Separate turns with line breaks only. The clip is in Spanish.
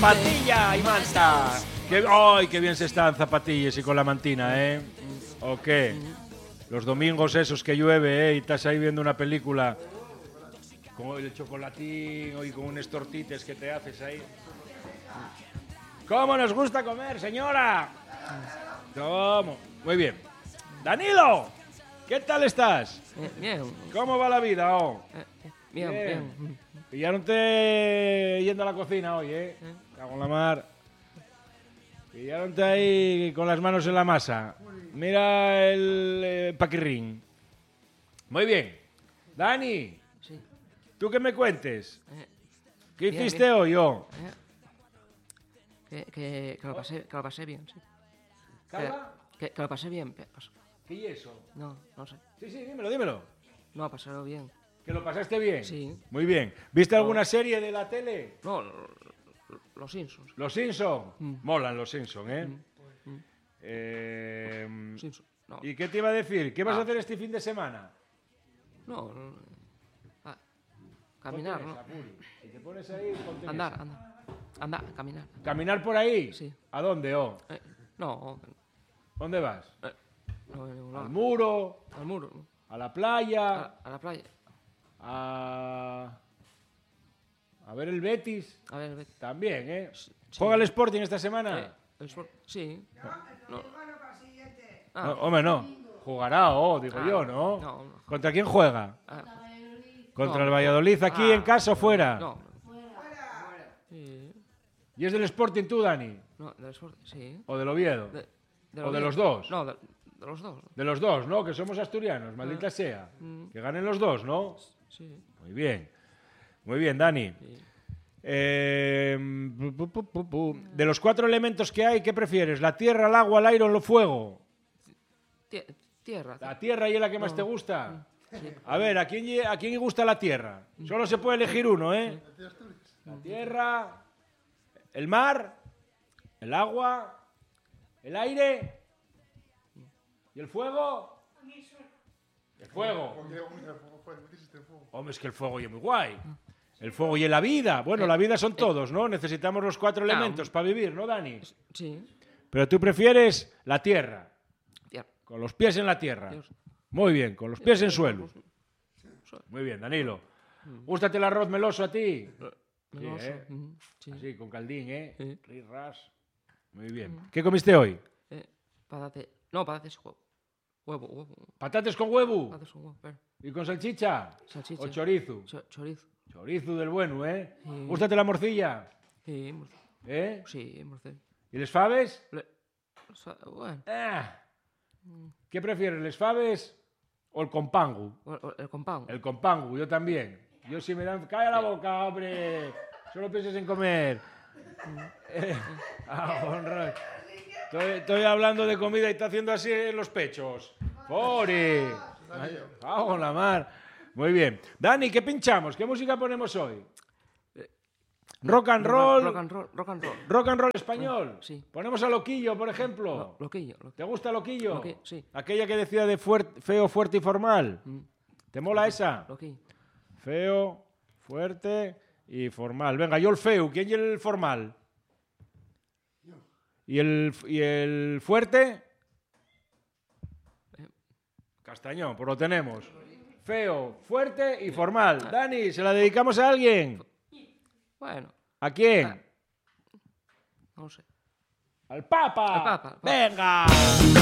Patilla y manta. ¡Ay, qué bien se está en zapatillas y con la mantina, eh! ¿O qué? Los domingos esos que llueve, y estás ahí viendo una película con el chocolatín y con unos tortites que te haces ahí. ¿Cómo nos gusta comer, señora? ¿Cómo? Muy bien. ¡Danilo! ¿Qué tal estás?
Bien.
¿Cómo va la vida, oh?
Bien.
Pillaronte yendo a la cocina hoy, ¿eh? Cago en la mar. Pillaronte ahí con las manos en la masa. Mira el paquirrín. Muy bien. Dani,
Sí.
¿tú qué me cuentes? ¿Qué
Bien,
hiciste
bien.
hoy, oh?
Que lo pasé bien, sí.
¿Calma?
Que lo pasé bien.
¿Qué es eso?
No sé.
Sí, dímelo.
No, pasarlo bien.
¿Que lo pasaste bien?
Sí.
Muy bien. ¿Viste alguna serie de la tele?
No, los Simpsons.
Los Simpson. Molan los Simpson, ¿eh?
Simpsons. No.
¿Y qué te iba a decir? ¿Qué vas a hacer este fin de semana?
No. Caminar,
Ponte en
¿no?
esa, Puri. Si te pones ahí, ponte en
Andar,
esa.
Andar, caminar.
¿Caminar por ahí?
Sí.
¿A dónde, oh?
No,
¿Dónde vas?
no, en ningún
¿Al
lado.
muro?
Al muro, ¿no?
¿A la playa?
A la playa.
¿A ver el Betis?
A ver, vete.
También, ¿eh?
Sí.
¿Juega el Sporting esta semana?
Sí. No.
No, hombre, no. Jugará, digo yo, ¿no?
No.
¿Contra quién juega? ¿Contra
No.
el Valladolid aquí en casa o fuera?
No. Sí.
¿Y es del Sporting tú, Dani?
No, del Sport, sí.
¿O del Oviedo?
De
¿O de los dos?
No, de los dos.
De los dos, ¿no? Que somos asturianos, maldita sea. Que ganen los dos, ¿no?
Sí.
Muy bien. Muy bien, Dani.
Sí.
De los 4 elementos que hay, ¿qué prefieres? ¿La tierra, el agua, el aire o el fuego?
Tierra.
La tierra y es la que más te gusta. A ver, ¿a quién le gusta la tierra? Solo se puede elegir uno, ¿eh? La tierra, el mar, el agua, el aire y el fuego. El fuego. Hombre, es que el fuego y es muy guay. El fuego y la vida. Bueno, la vida son todos, ¿no? Necesitamos los 4 elementos para vivir, ¿no, Dani?
Sí.
Pero tú prefieres la tierra,
Tierra.
con los pies en la tierra.
Dios.
Muy bien, con los pies en suelo. Muy bien, Danilo. ¿Gústate el arroz meloso a ti?
Meloso.
¿eh?
Sí.
Así, con caldín, ¿eh?
Sí.
Ras. Muy bien. ¿Qué comiste hoy?
Patates. No, patates huevo.
¿Patates con huevo?
Patates con huevo. Pero.
¿Y con salchicha?
Salchicha.
¿O chorizo?
Chorizo.
Chorizo del bueno, ¿eh?
Sí.
¿Gústate la morcilla?
Sí,
¿Eh?
sí, morcel.
¿Y les faves?
Bueno,
¿Qué prefieres, les faves o el compangu?
el compound.
El compangu, yo también. Yo si me dan... ¡Calla la boca, hombre! Solo pienses en comer. Honra. Estoy hablando de comida y está haciendo así en los pechos. ¡Pori! ¡Cago en la mar! Muy bien. Dani, ¿qué pinchamos? ¿Qué música ponemos hoy? Rock and roll.
Rock and roll.
Rock and roll español.
Sí.
Ponemos a Loquillo, por ejemplo.
Loquillo.
¿Te gusta Loquillo?
Loquillo, sí.
Aquella que decía de feo, fuerte y formal. ¿Te mola esa?
Loquillo.
Feo, fuerte y formal. Venga, yo el feo. ¿Quién es el formal? ¿Y el fuerte? Castañón, pues lo tenemos. Feo, fuerte y formal. Dani, ¿se la dedicamos a alguien?
Bueno,
¿A quién?
no sé.
¡Al Papa!
Al Papa.
¡Venga!